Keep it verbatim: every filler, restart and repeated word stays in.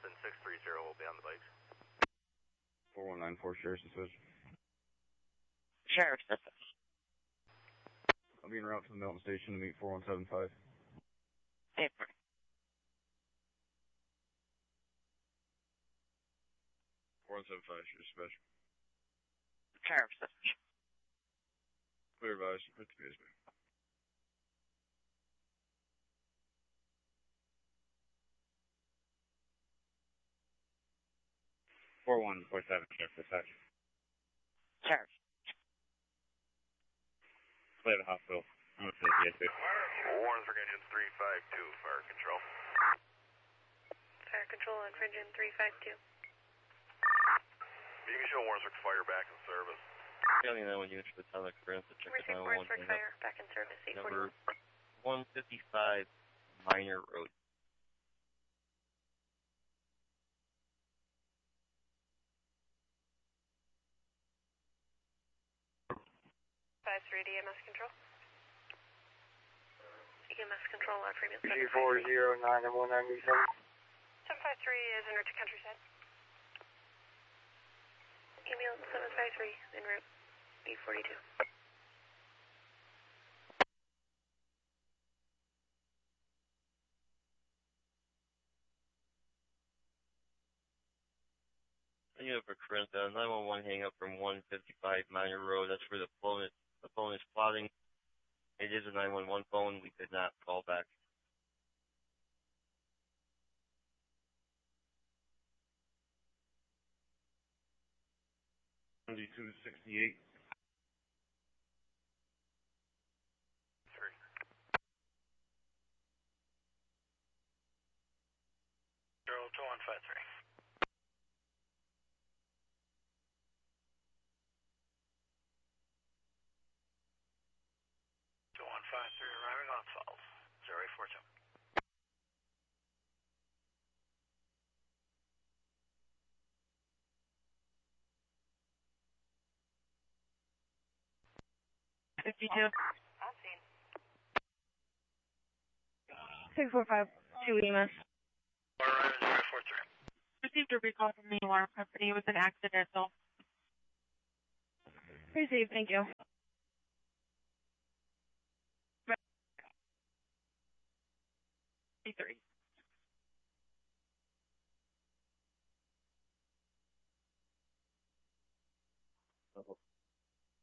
seven six three zero will be on the bikes. four one nine four Sheriff's Dispatch. Sheriff's Dispatch. I'll be en route to the Milton Station to meet four one seven five. Paper. four one seven five, Sheriff's Dispatch. Sheriff's Dispatch. Clear advice, put the P S B. four one four seven, Sheriff's Dispatch. Sheriff. Clear the hospital. I'm going to the P S B. Warren for engine three five two, fire control. Fire control on for engine three five two. You can show Warrensburg fire back in service. County nine one units for the town of Corinth to check the Receive nine one one Warrensburg fire back in service, eight number forty-one. one fifty-five Minor Road. five three D M S control. E M S control on premium G four zero nine one nine seven. seven five three is en route to Countryside. Email seven five three en route B forty-two. Unit for Corinth, uh, nine one one hang up from one fifty-five Minor Road. That's where the phone is, the phone is plotting. It is a nine one one phone. We could not call back. seventy-two sixty-eight. Three. Zero two one five three. Two one five three arriving on Falls. Zero eight four two. fifty-two. On scene. six four five two E M S. Arriving zero eight four three. Received a recall from the alarm company with an accidental. Received, thank you. three.